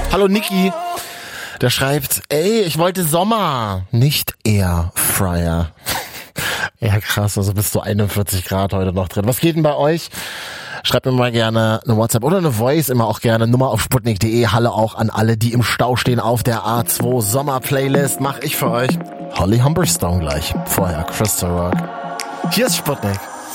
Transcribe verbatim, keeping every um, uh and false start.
Hallo Niki. Der schreibt, ey, ich wollte Sommer, nicht Airfryer. Ja, krass, also bis zu einundvierzig Grad heute noch drin. Was geht denn bei euch? Schreibt mir mal gerne eine WhatsApp oder eine Voice, immer auch gerne. Nummer auf sputnik punkt de. Halle auch an alle, die im Stau stehen auf der A zwei Sommer-Playlist. Mach ich für euch. Holly Humberstone gleich. Vorher Crystal Rock. Hier ist Sputnik.